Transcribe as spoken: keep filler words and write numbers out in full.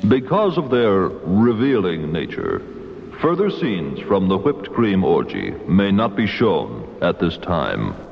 Because of their revealing nature, further scenes from the whipped cream orgy may not be shown at this time.